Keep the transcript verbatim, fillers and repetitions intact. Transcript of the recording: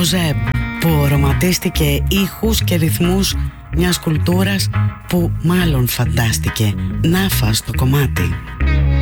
Ζεμπ, που οραματίστηκε ήχους και ρυθμούς μιας κουλτούρας που μάλλον φαντάστηκε. Νάφα στο κομμάτι.